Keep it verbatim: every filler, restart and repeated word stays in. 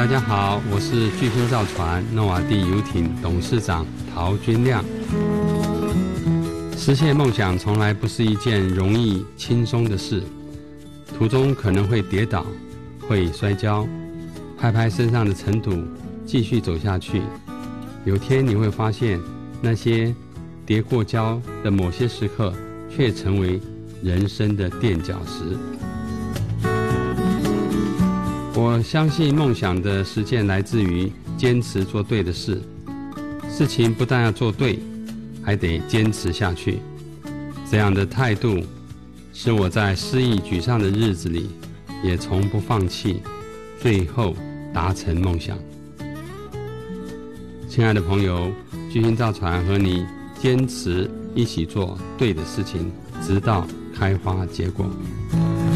大家好，我是巨星造船诺瓦第游艇董事长陶君亮。实现梦想从来不是一件容易轻松的事，途中可能会跌倒，会摔跤，拍拍身上的尘土，继续走下去。有天你会发现，那些跌过跤的某些时刻，却成为人生的垫脚石。我相信梦想的实践来自于坚持做对的事，事情不但要做对，还得坚持下去。这样的态度，使我在失意沮丧的日子里，也从不放弃，最后达成梦想。亲爱的朋友，巨星造船和你坚持一起做对的事情，直到开花结果。